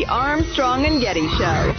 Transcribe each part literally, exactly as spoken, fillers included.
The Armstrong and Getty Show.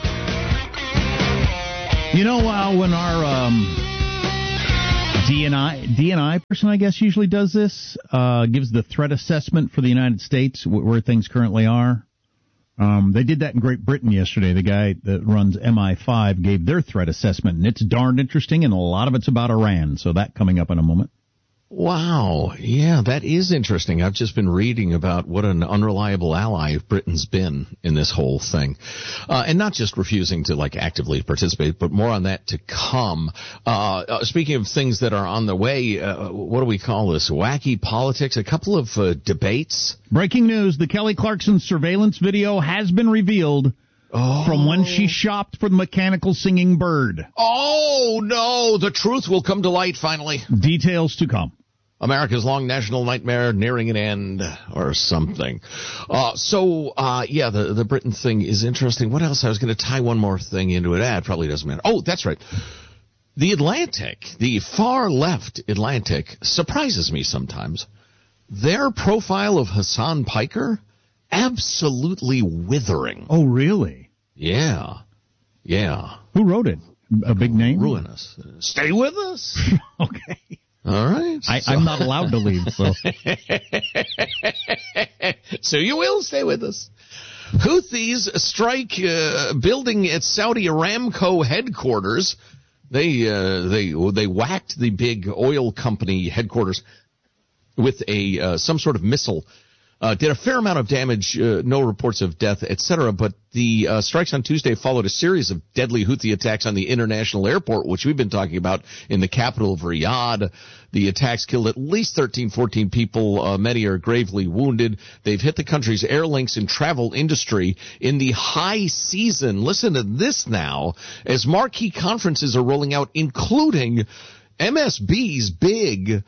You know, uh, when our um, D and I D and I person, I guess, usually does this, uh, gives the threat assessment for the United States, wh- where things currently are. Um, they did that in Great Britain yesterday. The guy that runs M I five gave their threat assessment, and it's darned interesting, and a lot of it's about Iran. So that coming up in a moment. Wow. Yeah, that is interesting. I've just been reading about what an unreliable ally Britain's been in this whole thing. Uh, and not just refusing to, like, actively participate, but more on that to come. Uh, uh speaking of things that are on the way, uh, what do we call this? Wacky politics? A couple of uh, debates. Breaking news, the Kelly Clarkson surveillance video has been revealed. Oh. From when she shopped for the mechanical singing bird. Oh, no, the truth will come to light finally. Details to come. America's long national nightmare nearing an end, or something. Uh, so, uh, yeah, the, the Britain thing is interesting. What else? I was going to tie one more thing into it. Ah, it probably doesn't matter. Oh, that's right. The Atlantic, the far left Atlantic, surprises me sometimes. Their profile of Hassan Piker, absolutely withering. Oh, really? Yeah. Yeah. Who wrote it? A big name? Ruinous. Stay with us. Okay. All right. I, so. I'm not allowed to leave, so. So you will stay with us. Houthis strike uh, building at Saudi Aramco headquarters. They uh, they they whacked the big oil company headquarters with a uh, some sort of missile. Uh, did a fair amount of damage, uh, no reports of death, et cetera. But the uh, strikes on Tuesday followed a series of deadly Houthi attacks on the international airport, which we've been talking about in the capital of Riyadh. The attacks killed at least thirteen, fourteen people. Uh, many are gravely wounded. They've hit the country's air links and travel industry in the high season. Listen to this now, as marquee conferences are rolling out, including M S B's big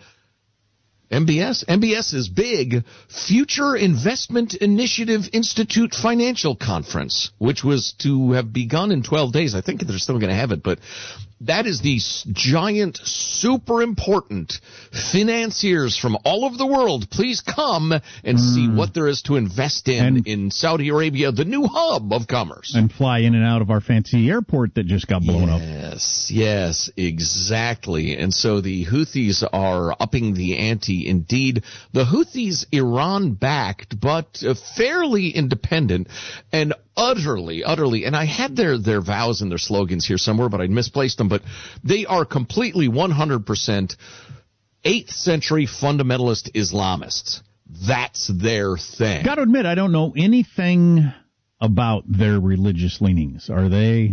M B S? M B S's big Future Investment Initiative Institute Financial Conference, which was to have begun in twelve days. I think they're still going to have it, but that is the giant, super important financiers from all over the world. Please come and mm. see what there is to invest in and, in Saudi Arabia, the new hub of commerce. And fly in and out of our fancy airport that just got blown yes, up. Yes, yes, exactly. And so the Houthis are upping the ante indeed. The Houthis, Iran-backed, but uh, fairly independent and utterly, utterly, and I had their, their vows and their slogans here somewhere, but I misplaced them, but they are completely one hundred percent eighth century fundamentalist Islamists. That's their thing. Got to admit, I don't know anything about their religious leanings. Are they?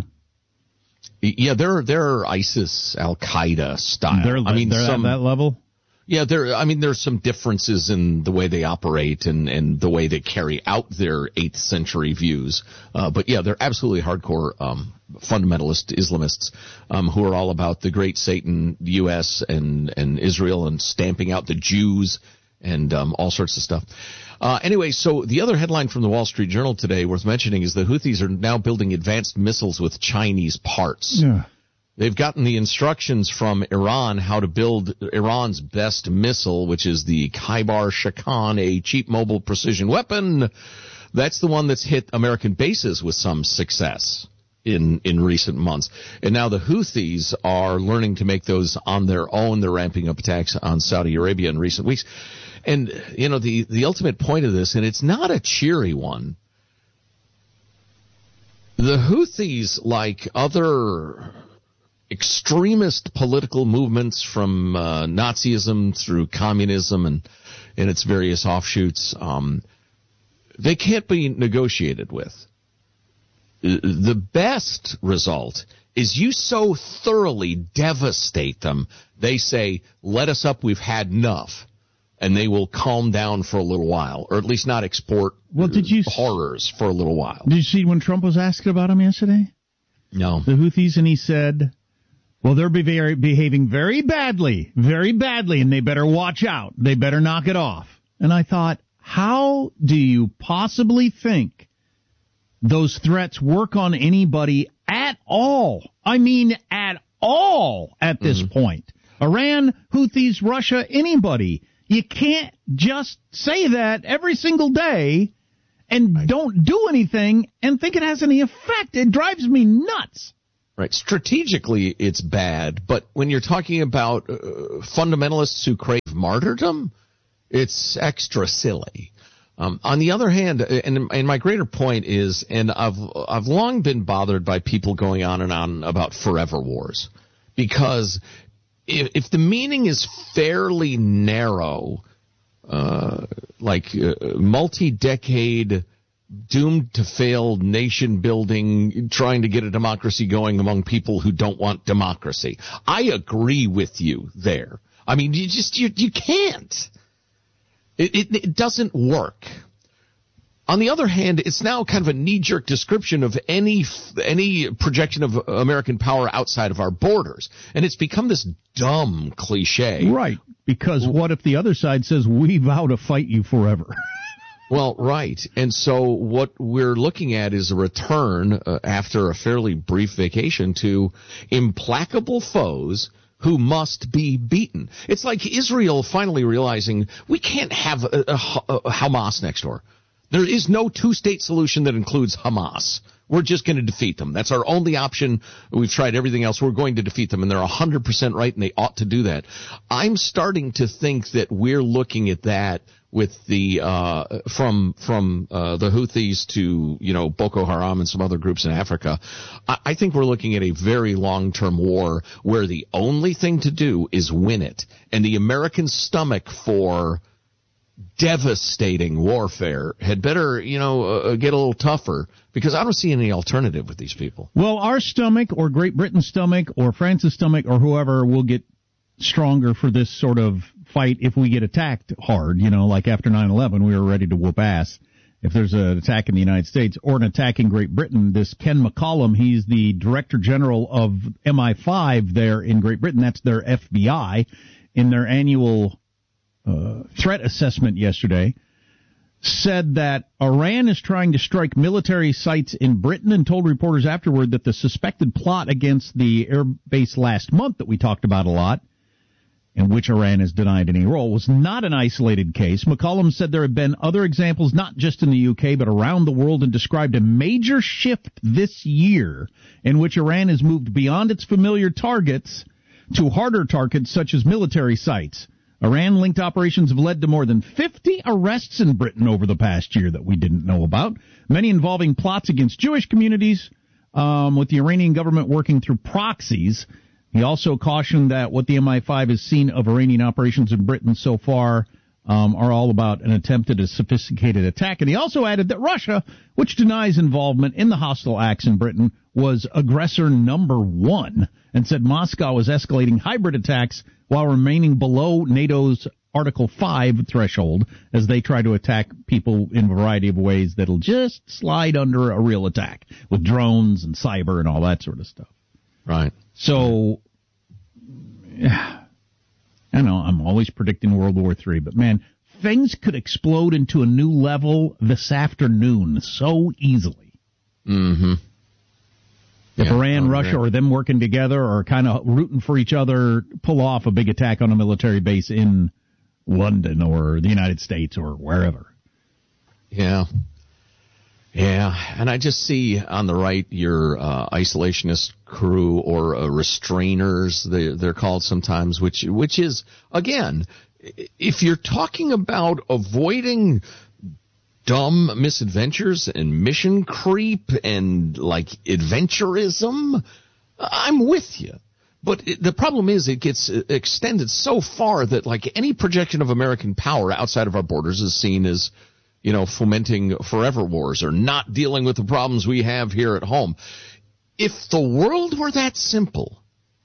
Yeah, they're, they're ISIS, Al-Qaeda style. They're, I mean, they're some, at that level? Yeah, there. I mean, there's some differences in the way they operate and, and the way they carry out their eighth century views. Uh, but yeah, they're absolutely hardcore um, fundamentalist Islamists um, who are all about the great Satan, the U S and and Israel, and stamping out the Jews and um, all sorts of stuff. Uh, anyway, so the other headline from the Wall Street Journal today worth mentioning is the Houthis are now building advanced missiles with Chinese parts. Yeah. They've gotten the instructions from Iran how to build Iran's best missile, which is the Khaibar Shakan, a cheap mobile precision weapon. That's the one that's hit American bases with some success in, in recent months. And now the Houthis are learning to make those on their own. They're ramping up attacks on Saudi Arabia in recent weeks. And, you know, the, the ultimate point of this, and it's not a cheery one, the Houthis, like other extremist political movements from uh, Nazism through communism and, and its various offshoots, um, they can't be negotiated with. The best result is you so thoroughly devastate them, they say, let us up, we've had enough. And they will calm down for a little while, or at least not export well, did you, horrors for a little while. Did you see when Trump was asked about them yesterday? No. The Houthis, and he said, well, they're be- behaving very badly, very badly, and they better watch out. They better knock it off. And I thought, how do you possibly think those threats work on anybody at all? I mean, at all at this mm-hmm. point. Iran, Houthis, Russia, anybody. You can't just say that every single day and right. don't do anything and think it has any effect. It drives me nuts. Right. Strategically, it's bad, but when you're talking about uh, fundamentalists who crave martyrdom, it's extra silly. Um, on the other hand, and, and my greater point is, and I've I've long been bothered by people going on and on about forever wars, because if, if the meaning is fairly narrow, uh, like uh, multi-decade, doomed to fail nation building, trying to get a democracy going among people who don't want democracy, I agree with you there. I mean, you just you you can't. It, it, it doesn't work. On the other hand, it's now kind of a knee-jerk description of any any projection of American power outside of our borders, and it's become this dumb cliche. Right, because what if the other side says, we vow to fight you forever? Well, right, and so what we're looking at is a return uh, after a fairly brief vacation to implacable foes who must be beaten. It's like Israel finally realizing we can't have a, a, a Hamas next door. There is no two-state solution that includes Hamas. We're just going to defeat them. That's our only option. We've tried everything else. We're going to defeat them, and they're one hundred percent right, and they ought to do that. I'm starting to think that we're looking at that with the uh from from uh the Houthis to, you know, Boko Haram and some other groups in Africa. I, I think we're looking at a very long-term war where the only thing to do is win it, and the American stomach for devastating warfare had better, you know, uh, get a little tougher, because I don't see any alternative with these people. Well, our stomach or Great Britain's stomach or France's stomach or whoever will get stronger for this sort of fight if we get attacked hard, you know, like after nine eleven, we were ready to whoop ass. If there's an attack in the United States or an attack in Great Britain, this Ken McCollum, he's the Director General of M I five there in Great Britain. That's their F B I. In their annual uh, threat assessment yesterday, said that Iran is trying to strike military sites in Britain, and told reporters afterward that the suspected plot against the air base last month that we talked about a lot, in which Iran has denied any role, was not an isolated case. McCollum said there have been other examples, not just in the U K, but around the world, and described a major shift this year in which Iran has moved beyond its familiar targets to harder targets such as military sites. Iran-linked operations have led to more than fifty arrests in Britain over the past year that we didn't know about, many involving plots against Jewish communities, um, with the Iranian government working through proxies. He also cautioned that what the M I five has seen of Iranian operations in Britain so far um, are all about an attempt at a sophisticated attack. And he also added that Russia, which denies involvement in the hostile acts in Britain, was aggressor number one, and said Moscow was escalating hybrid attacks while remaining below NATO's Article five threshold as they try to attack people in a variety of ways that'll just slide under a real attack with drones and cyber and all that sort of stuff. Right. So, yeah, I know I'm always predicting World War Three, but man, things could explode into a new level this afternoon so easily. Mm-hmm. If yeah, Iran, Russia, agree. or them working together or kind of rooting for each other, pull off a big attack on a military base in London or the United States or wherever. Yeah. Yeah, and I just see on the right your uh, isolationist crew, or uh, restrainers, they, they're called sometimes, which which is, again, if you're talking about avoiding dumb misadventures and mission creep and, like, adventurism, I'm with you. But it, the problem is it gets extended so far that, like, any projection of American power outside of our borders is seen as, you know, fomenting forever wars or not dealing with the problems we have here at home. If the world were that simple,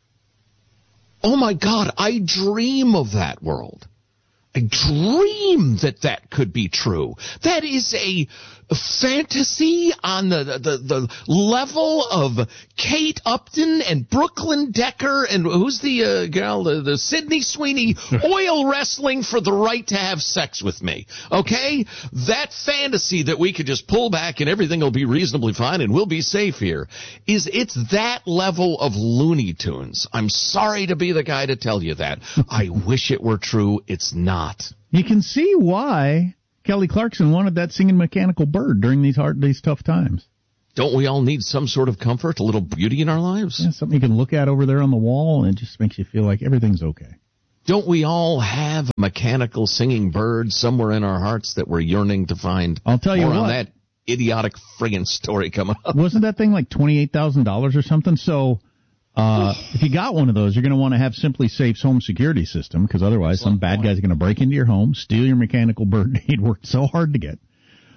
oh my God, I dream of that world. I dream that that could be true. That is a fantasy on the, the, the level of Kate Upton and Brooklyn Decker and who's the uh, gal, the, the Sydney Sweeney, oil wrestling for the right to have sex with me. Okay? That fantasy that we could just pull back and everything will be reasonably fine and we'll be safe here is, it's that level of Looney Tunes. I'm sorry to be the guy to tell you that. I wish it were true. It's not. You can see why Kelly Clarkson wanted that singing mechanical bird during these hard, these tough times. Don't we all need some sort of comfort, a little beauty in our lives? Yeah, something you can look at over there on the wall, and it just makes you feel like everything's okay. Don't we all have a mechanical singing bird somewhere in our hearts that we're yearning to find? I'll tell you More what. on that idiotic friggin' story coming up. Wasn't that thing like twenty-eight thousand dollars or something? So uh, if you got one of those, you're going to want to have Simply Safe's home security system, because otherwise some bad guy's going to break into your home, steal your mechanical bird he'd worked so hard to get.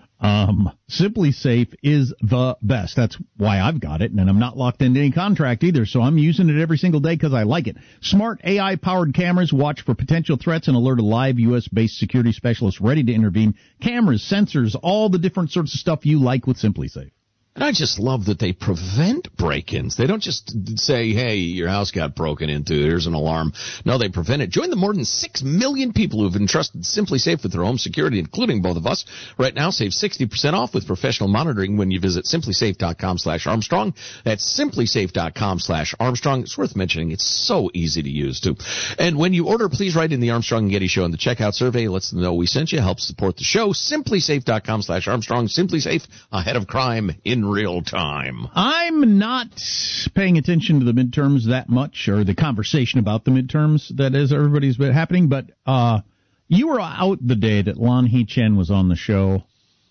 Um, Simply Safe is the best. That's why I've got it, and I'm not locked into any contract either, so I'm using it every single day because I like it. Smart A I-powered cameras watch for potential threats and alert a live U S-based security specialist ready to intervene. Cameras, sensors, all the different sorts of stuff you like with Simply Safe. And I just love that they prevent break-ins. They don't just say, hey, your house got broken into, here's an alarm. No, they prevent it. Join the more than six million people who've entrusted Simply Safe with their home security, including both of us. Right now, save sixty percent off with professional monitoring when you visit simplysafe.com slash Armstrong. That's simplysafe.com slash Armstrong. It's worth mentioning. It's so easy to use, too. And when you order, please write in the Armstrong and Getty Show in the checkout survey. It lets them know we sent you. Helps support the show. simplysafe.com slash Armstrong. Simply Safe, ahead of crime in real time. I'm not paying attention to the midterms that much, or the conversation about the midterms that is everybody's been happening, but uh, you were out the day that Lan He-Chen was on the show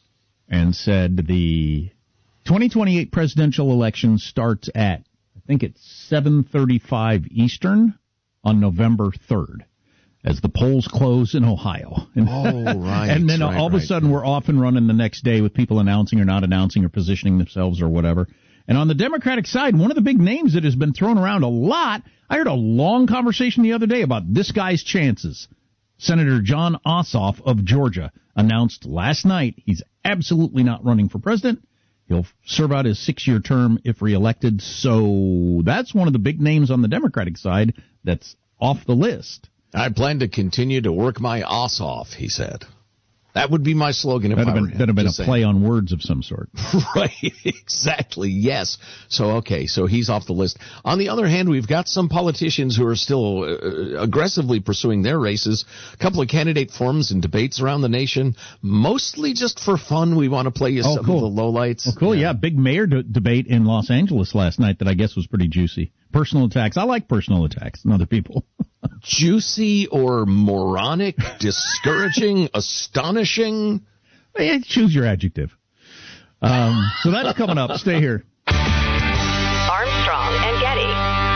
and said the twenty twenty-eight presidential election starts at, I think it's seven thirty-five Eastern on November third. As the polls close in Ohio. And, oh, right. and then right, all of a right. sudden we're off and running the next day with people announcing or not announcing or positioning themselves or whatever. And on the Democratic side, one of the big names that has been thrown around a lot, I heard a long conversation the other day about this guy's chances. Senator John Ossoff of Georgia announced last night he's absolutely not running for president. He'll serve out his six-year term if reelected. So that's one of the big names on the Democratic side that's off the list. I plan to continue to work my ass off, he said. That would be my slogan if That'd I have were been, that'd have been a saying. play on words of some sort. Right, exactly, yes. So, okay, so he's off the list. On the other hand, we've got some politicians who are still uh, aggressively pursuing their races. A couple of candidate forums and debates around the nation, mostly just for fun. We want to play you oh, some cool. of the lowlights. Well, cool, yeah. yeah. Big mayor de- debate in Los Angeles last night that I guess was pretty juicy. Personal attacks. I like personal attacks on other people. Juicy or moronic, discouraging, astonishing? Yeah, choose your adjective. Um, so that's coming up. Stay here. Armstrong and Getty.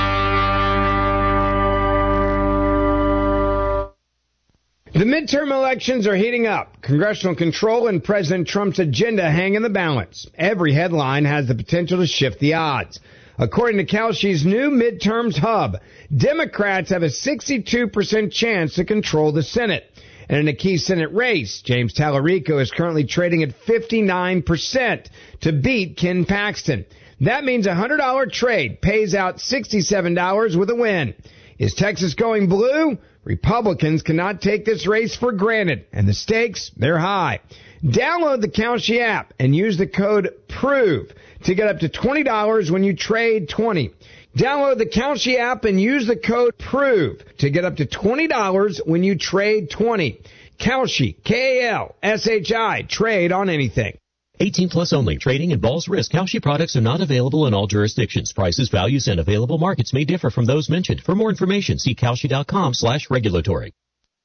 The midterm elections are heating up. Congressional control and President Trump's agenda hang in the balance. Every headline has the potential to shift the odds. According to Kalshi's new midterms hub, Democrats have a sixty-two percent chance to control the Senate. And in a key Senate race, James Tallarico is currently trading at fifty-nine percent to beat Ken Paxton. That means a one hundred dollars trade pays out sixty-seven dollars with a win. Is Texas going blue? Republicans cannot take this race for granted, and the stakes, they're high. Download the Kalshi app and use the code PROVE to get up to twenty dollars when you trade twenty. Download the Kalshi app and use the code PROVE to get up to twenty dollars when you trade twenty. Kalshi, K A L S H I, trade on anything. eighteen plus only. Trading involves risk. Kalshi products are not available in all jurisdictions. Prices, values, and available markets may differ from those mentioned. For more information, see Kalshi.com slash regulatory.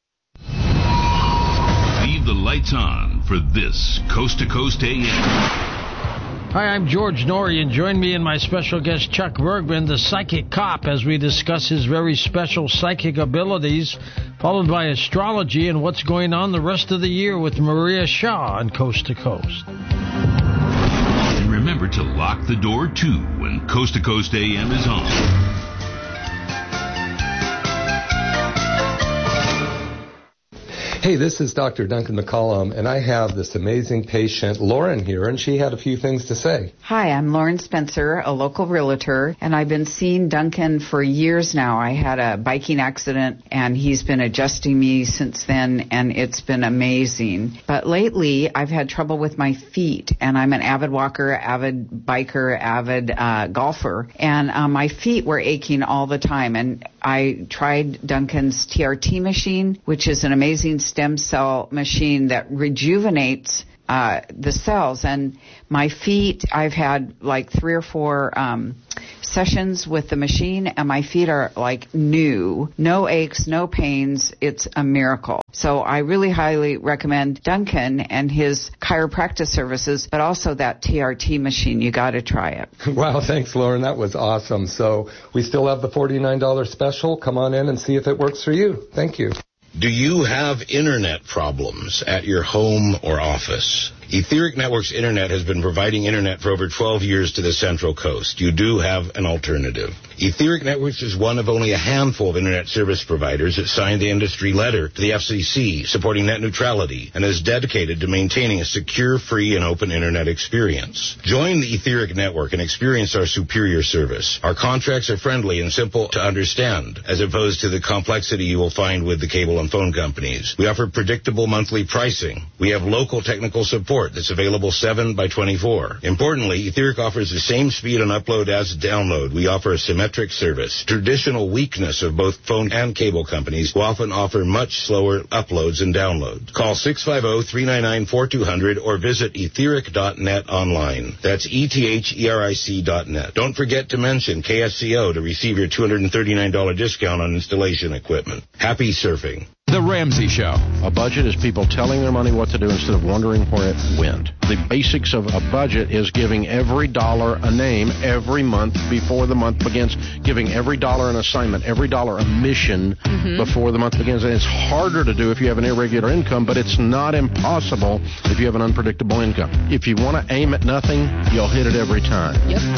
Leave the lights on for this Coast to Coast A M. Hi, I'm George Norrie, and join me and my special guest Chuck Bergman, the psychic cop, as we discuss his very special psychic abilities, followed by astrology and what's going on the rest of the year with Maria Shaw on Coast to Coast. And remember to lock the door, too, when Coast to Coast A M is on. Hey, this is Doctor Duncan McCollum, and I have this amazing patient, Lauren, here, and she had a few things to say. Hi, I'm Lauren Spencer, a local realtor, and I've been seeing Duncan for years now. I had a biking accident, and he's been adjusting me since then, and it's been amazing. But lately, I've had trouble with my feet, and I'm an avid walker, avid biker, avid uh, golfer, and uh, my feet were aching all the time, and I tried Duncan's T R T machine, which is an amazing stem cell machine that rejuvenates uh, the cells. And my feet, I've had like three or four um, sessions with the machine, and my feet are like new. No aches, no pains. It's a miracle. So I really highly recommend Duncan and his chiropractic services, but also that T R T machine. You got to try it. Wow, thanks, Lauren. That was awesome. So we still have the forty-nine dollars special. Come on in and see if it works for you. Thank you. Do you have internet problems at your home or office? Etheric Networks Internet has been providing internet for over twelve years to the Central Coast. You do have an alternative. Etheric Networks is one of only a handful of internet service providers that signed the industry letter to the F C C supporting net neutrality and is dedicated to maintaining a secure, free, and open internet experience. Join the Etheric Network and experience our superior service. Our contracts are friendly and simple to understand, as opposed to the complexity you will find with the cable and phone companies. We offer predictable monthly pricing. We have local technical support that's available seven by twenty-four. Importantly, Etheric offers the same speed on upload as download. We offer a symmetric service. Traditional weakness of both phone and cable companies will often offer much slower uploads and downloads. Call six five zero, three nine nine, four two zero zero or visit etheric dot net online. That's E T H E R I C dot net. Don't forget to mention K S C O to receive your two hundred thirty-nine dollars discount on installation equipment. Happy surfing. The Ramsey Show. A budget is people telling their money what to do instead of wondering where it went. The basics of a budget is giving every dollar a name every month before the month begins, giving every dollar an assignment, every dollar a mission mm-hmm. before the month begins. And it's harder to do if you have an irregular income, but it's not impossible if you have an unpredictable income. If you want to aim at nothing, you'll hit it every time. Yep.